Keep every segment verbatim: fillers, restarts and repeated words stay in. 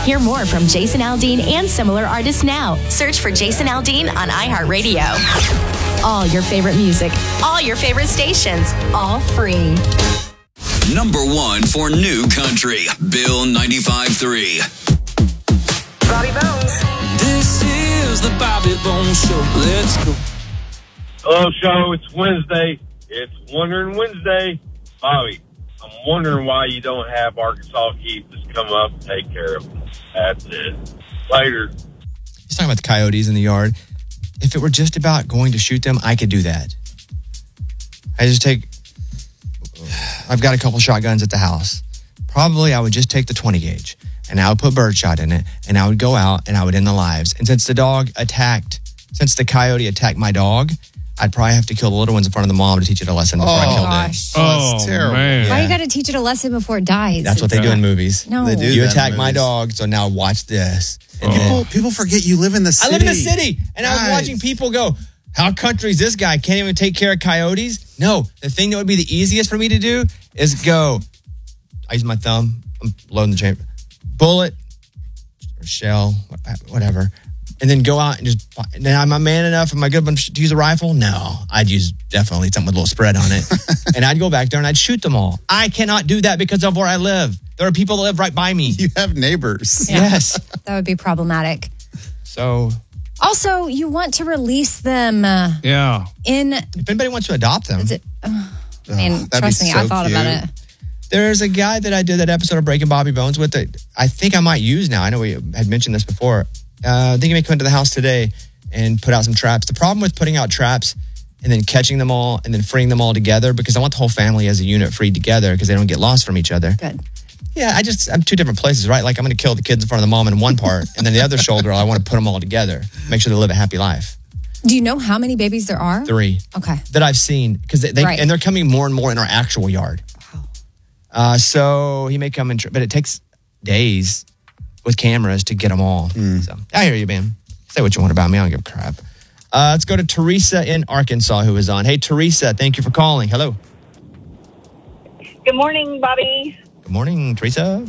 Hear more from Jason Aldean and similar artists now. Search for Jason Aldean on iHeartRadio. All your favorite music, all your favorite stations, all free. Number one for new country, Bill ninety-five point three. Bobby Bones. This is the Bobby Bones Show. Let's go. Hello, show. It's Wednesday. It's Wondering Wednesday. Bobby, I'm wondering why you don't have Arkansas Keith just come up and take care of them. That's it. Later. He's talking about the coyotes in the yard. If it were just about going to shoot them, I could do that. I just take... I've got a couple shotguns at the house. Probably I would just take the twenty gauge and I would put birdshot in it and I would go out and I would end the lives. And since the dog attacked, since the coyote attacked my dog, I'd probably have to kill the little ones in front of the mom to teach it a lesson before Oh, I killed gosh. it. Oh, that's terrible. Man. Why Yeah. you got to teach it a lesson before it dies? That's what they do in movies. No. They do You that in attack my movies. dog, so now watch this. And then- People, people forget you live in the I city. live in the city, and I was Guys. watching people go, how country is this guy? Can't even take care of coyotes? No, the thing that would be the easiest for me to do is go, I use my thumb, I'm loading the chamber, bullet, or shell, whatever, and then go out and just, and then am I man enough, am I good enough to use a rifle? No, I'd use definitely something with a little spread on it. And I'd go back there and I'd shoot them all. I cannot do that because of where I live. There are people that live right by me. You have neighbors. Yeah. Yes. That would be problematic. So Also, you want to release them uh, Yeah. in... if anybody wants to adopt them, Is it, uh, I mean, that'd be trust me, I so thought about cute. it. there's a guy that I did that episode of Breaking Bobby Bones with that I think I might use now. I know we had mentioned this before. Uh, I think he may come into the house today and put out some traps. The problem with putting out traps and then catching them all and then freeing them all together, because I want the whole family as a unit freed together because they don't get lost from each other. Good. Yeah, I just, I'm two different places, right? Like I'm going to kill the kids in front of the mom in one part, and then the other shoulder, I want to put them all together, make sure they live a happy life. Do you know how many babies there are? Three. Okay. That I've seen, because they, they Right. and they're coming more and more in our actual yard. Wow. Uh, so he may come in, but it takes days with cameras to get them all. So I hear you, man. Say what you want about me. I don't give a crap. Uh, let's go to Teresa in Arkansas, who is on. Hey, Teresa, thank you for calling. Hello. Good morning, Bobby. Good morning, Teresa.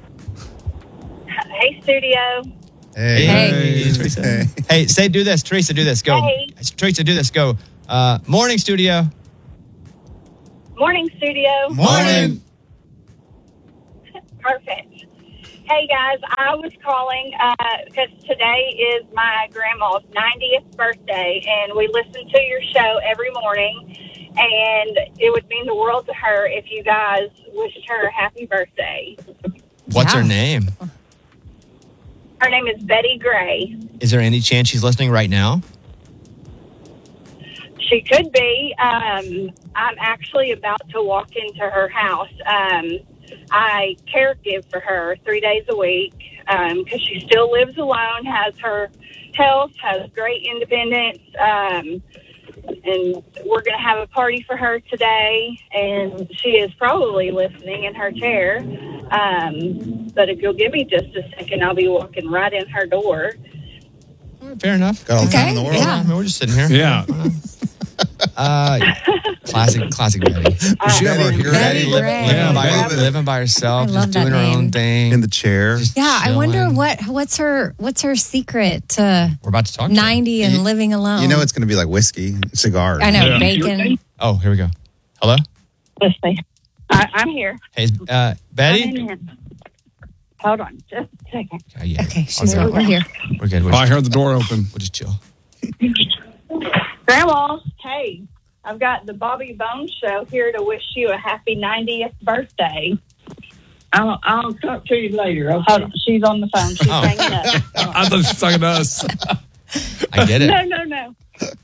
Hey, studio. Hey. Hey, Teresa. Hey. Hey, say, do this. Teresa, do this. Go. Hey. Teresa, do this. Go. Uh, morning, studio. Morning, studio. Morning. Perfect. Hey, guys, I was calling uh, because today is my grandma's ninetieth birthday, and we listen to your show every morning, and it would mean the world to her if you guys wished her a happy birthday. What's her Yeah. name? Her name is Betty Gray. Is there any chance she's listening right now? She could be. Um, I'm actually about to walk into her house. Um, I caregive for her three days a week because she still lives alone, has her health, has great independence, um, and we're going to have a party for her today, and she is probably listening in her chair. Um, but if you'll give me just a second, I'll be walking right in her door. Fair enough. Got all the time in the Okay, world. yeah. I mean, we're just sitting here. Yeah. Uh, classic, classic Betty. Does she have her hearing Betty aid? Li- Gray. living, Yeah, by, love it. living by herself, I love just that doing her name. own thing. In the chair. Just Yeah, I wonder chilling. what what's her what's her secret to We're about to talk to her. ninety and You- living alone. You know it's going to be like whiskey, cigars. I know, Yeah. bacon. Oh, here we go. Hello? Listening. I, I'm here. Hey, is, uh, Betty? I'm in here. Hold on just a second. Uh, yeah. Okay, she's Okay. right. We're here. We're good. We're Oh, I just, heard the door open. we'll just chill. Grandma, hey, I've got the Bobby Bones Show here to wish you a happy ninetieth birthday. I'll, I'll talk to you later. Okay? Hold on. She's on the phone. She's Oh. hanging up. I thought she was talking to us. I get it. No, no, no.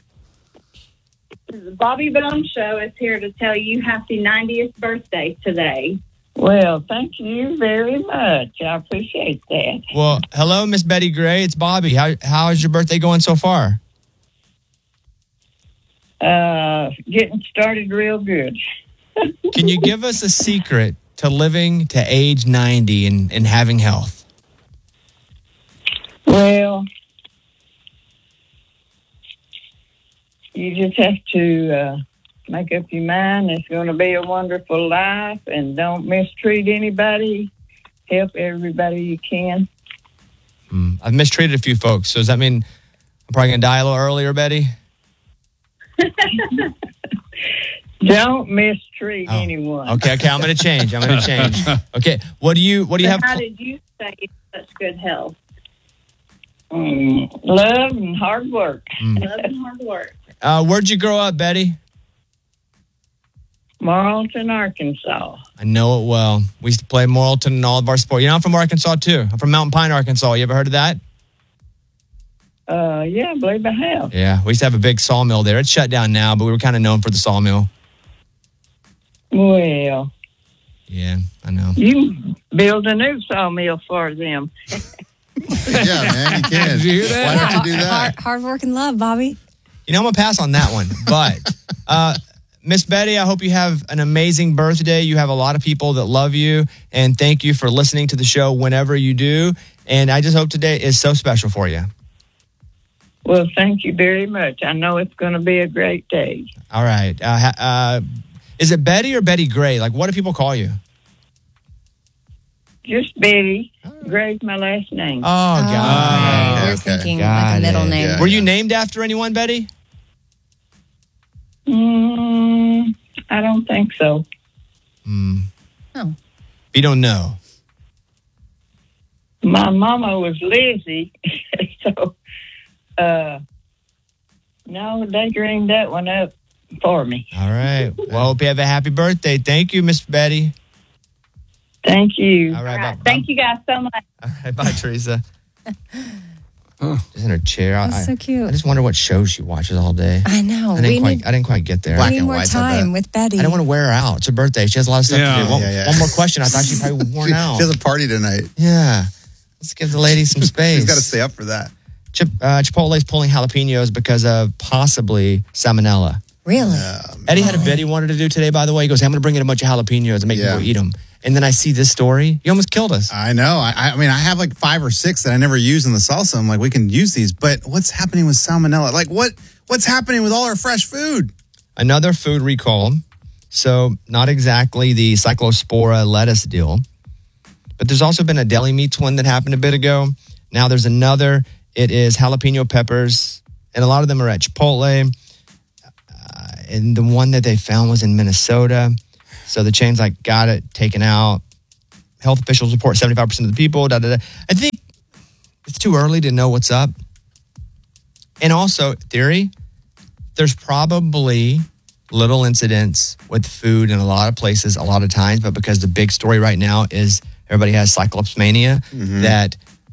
The Bobby Bones Show is here to tell you happy ninetieth birthday today. Well, thank you very much. I appreciate that. Well, hello, Miss Betty Gray. It's Bobby. How how is your birthday going so far? Uh, getting started real good. Can you give us a secret to living to age ninety and, and having health? Well, you just have to uh, make up your mind it's going to be a wonderful life, and don't mistreat anybody. Help everybody you can. Mm. I've mistreated a few folks. So does that mean I'm probably going to die a little earlier, Betty? Don't mistreat Oh. anyone. Okay, okay. I'm going to change. I'm going to change. Okay. What do you What do you have? How did you stay in such good health? Mm, love and hard work. Mm. Love and hard work. Uh, where'd you grow up, Betty? Marlton, Arkansas. I know it well. We used to play Morrilton in all of our sports. You know, I'm from Arkansas too. I'm from Mountain Pine, Arkansas. You ever heard of that? Uh, yeah, I believe I have. Yeah, we used to have a big sawmill there. It's shut down now, but we were kind of known for the sawmill. Well, Yeah, I know. you can build a new sawmill for them. Yeah, man, you can. Did you hear that? Why don't you do that? Hard, hard work and love, Bobby. You know, I'm going to pass on that one. But, uh, Miss Betty, I hope you have an amazing birthday. You have a lot of people that love you. And thank you for listening to the show whenever you do. And I just hope today is so special for you. Well, thank you very much. I know it's going to be a great day. All right. Uh, ha- uh, is it Betty or Betty Gray? Like, what do people call you? Just Betty. Gray's my last name. Oh, God. We're okay. thinking Got like a middle it. name. Yeah. Were you named after anyone, Betty? Mm, I don't think so. Hmm. Oh. You don't know. My mama was Lizzie, so uh, no, they dreamed that one up for me. All right. Well, hope you have a happy birthday. Thank you, Miss Betty. Thank you. All right. All right. Bye, Thank you guys so much. All right, bye, Teresa. Just in her chair. That's I, so cute. I just wonder what shows she watches all day. I know. I didn't We quite. need, I didn't quite get there. we Black need and more whites, I time bet. with Betty. I don't want to wear her out. It's her birthday. She has a lot of stuff Yeah. to do. One, Yeah, yeah. one more question. I thought she probably was worn She, out. she has a party tonight. Yeah. Let's give the lady some space. She's got to stay up for that. Chip, uh, Chipotle's pulling jalapenos because of possibly salmonella. Really? Eddie had a bit he wanted to do today, by the way. He goes, hey, I'm going to bring in a bunch of jalapenos and make Yeah. people eat them. And then I see this story. He almost killed us. I know. I, I mean, I have like five or six that I never use in the salsa. I'm like, we can use these, but what's happening with salmonella? Like, what what's happening with all our fresh food? Another food recall. So not exactly the Cyclospora lettuce deal, but there's also been a deli meats one that happened a bit ago. Now there's another. It is jalapeno peppers, and a lot of them are at Chipotle. Uh, and the one that they found was in Minnesota. So the chain's like, got it, taken out. Health officials report seventy-five percent of the people. Da, da, da. I think it's too early to know what's up. And also, theory, there's probably little incidents with food in a lot of places, a lot of times, but because the big story right now is everybody has Cyclops mania, Mm-hmm. that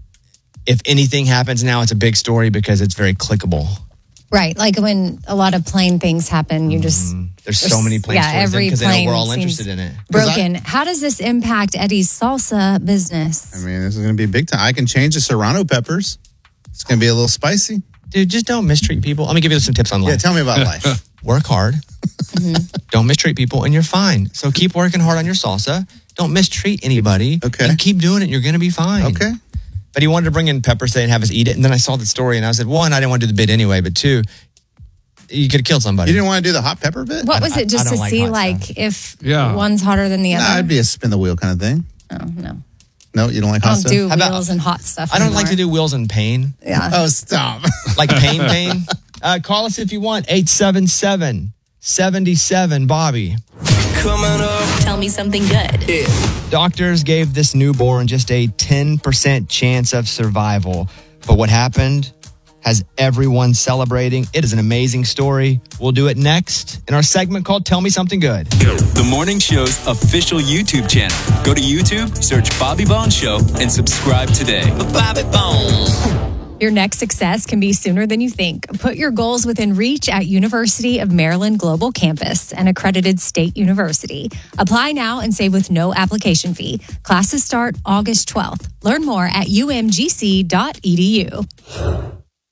if anything happens now, it's a big story because it's very clickable. Right. Like when a lot of plane things happen, you just. There's so many plane yeah, stories every because they know plane we're all seems interested in it. broken. How does this impact Eddie's salsa business? I mean, this is going to be big time. I can change the serrano peppers. It's going to be a little spicy. Dude, just don't mistreat people. Let me give you some tips on life. Yeah, tell me about life. Work hard. Don't mistreat people, and you're fine. So keep working hard on your salsa. Don't mistreat anybody. Okay. And keep doing it. You're going to be fine. Okay. But he wanted to bring in peppers today and have us eat it. And then I saw the story, and I said, one, I didn't want to do the bit anyway. But two, you could have killed somebody. You didn't want to do the hot pepper bit? What was I- it just I to don't like see hot like stuff. if Yeah. one's hotter than the other? Nah, it'd be a spin the wheel kind of thing. oh, no. No, you don't like I hot don't stuff? do How about- wheels and hot stuff. I don't like to anymore. do wheels in pain. Yeah. Oh, stop. Like pain, pain. Uh, call us if you want. eight seven seven, seven seven, Bobby. Coming up. Tell me something good. Doctors gave this newborn just a ten percent chance of survival. But what happened has everyone celebrating. It is an amazing story. We'll do it next in our segment called Tell Me Something Good. The morning show's official YouTube channel. Go to YouTube, search Bobby Bones Show, and subscribe today. Bobby Bones. Your next success can be sooner than you think. Put your goals within reach at University of Maryland Global Campus, an accredited state university. Apply now and save with no application fee. Classes start August twelfth. Learn more at u m g c dot e d u.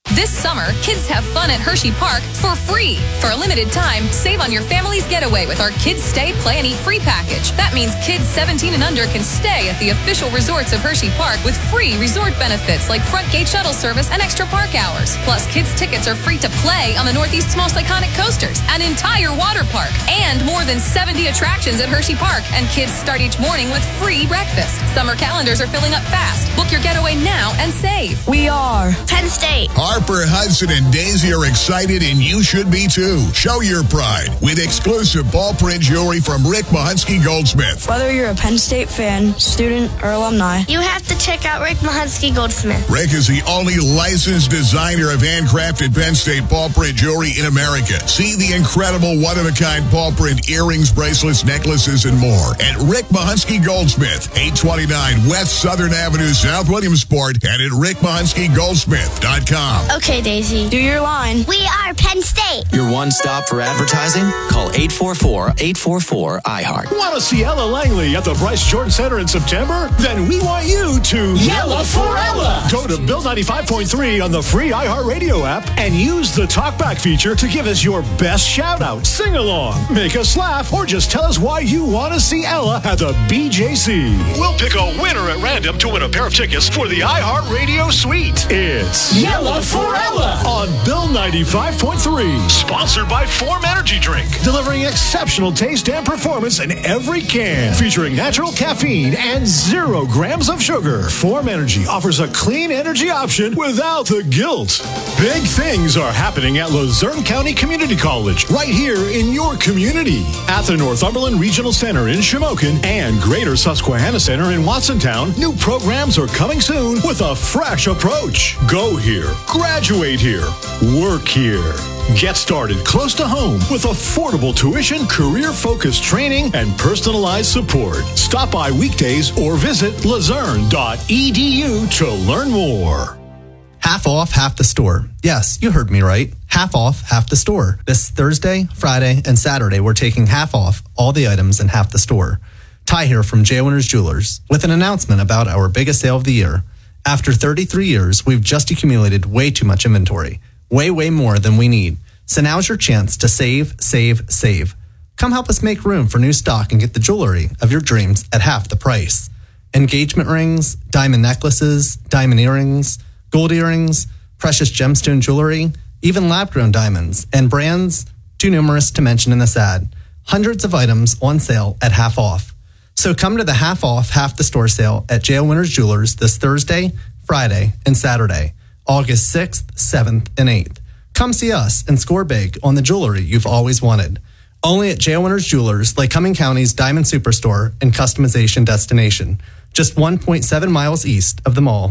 This summer, kids have fun at Hershey Park for free. For a limited time, save on your family's getaway with our Kids Stay, Play, and Eat free package. That means kids seventeen and under can stay at the official resorts of Hershey Park with free resort benefits like front gate shuttle service and extra park hours. Plus, kids' tickets are free to play on the Northeast's most iconic coasters, an entire water park, and more than seventy attractions at Hershey Park. And kids start each morning with free breakfast. Summer calendars are filling up fast. Book your getaway now and save. We are Penn State. Harper, Hudson, and Daisy are excited, and you should be too. Show your pride with exclusive ball print jewelry from Rick Mahunsky Goldsmith. Whether you're a Penn State fan, student, or alumni, you have to check out Rick Mahunsky Goldsmith. Rick is the only licensed designer of handcrafted Penn State ball print jewelry in America. See the incredible one-of-a-kind ball print earrings, bracelets, necklaces, and more at Rick Mahunsky Goldsmith, eight twenty-nine West Southern Avenue, South Williamsport, and at rick mahunsky goldsmith dot com. Okay, Daisy. Do your line. We are Penn State. Your one stop for advertising? Call eight four four, eight four four, I heart. Want to see Ella Langley at the Bryce Jordan Center in September? Then we want you to Yella for Ella. Go to Bill ninety-five point three on the free iHeartRadio app and use the talkback feature to give us your best shout out, sing along, make us laugh, or just tell us why you want to see Ella at the B J C. We'll pick a winner at random to win a pair of tickets for the iHeartRadio suite. It's Yella for Ella on Bill ninety-five point three. Sponsored by Form Energy Drink, delivering exceptional taste and performance in every can. Featuring natural caffeine and zero grams of sugar. Form Energy offers a clean energy option without the guilt. Big things are happening at Luzerne County Community College, right here in your community. At the Northumberland Regional Center in Shamokin and Greater Susquehanna Center in Watsontown, new programs are coming soon with a fresh approach. Go here, graduate here, work here. Get started close to home with affordable tuition, career-focused training, and personalized support. Stop by weekdays or visit luzerne dot e d u to learn more. Half off, half the store. Yes, you heard me right. Half off, half the store. This Thursday, Friday, and Saturday, we're taking half off all the items in half the store. Ty here from J. Winters Jewelers with an announcement about our biggest sale of the year. After thirty-three years, we've just accumulated way too much inventory. Way, way more than we need. So now's your chance to save, save, save. Come help us make room for new stock and get the jewelry of your dreams at half the price. Engagement rings, diamond necklaces, diamond earrings, gold earrings, precious gemstone jewelry, even lab-grown diamonds, and brands too numerous to mention in this ad. Hundreds of items on sale at half off. So come to the half off, half the store sale at J. Winters Jewelers this Thursday, Friday, and Saturday, August sixth, seventh, and eighth. Come see us and score big on the jewelry you've always wanted. Only at J. Winters Jewelers, Lake Cumming County's Diamond Superstore and Customization Destination, just one point seven miles east of the mall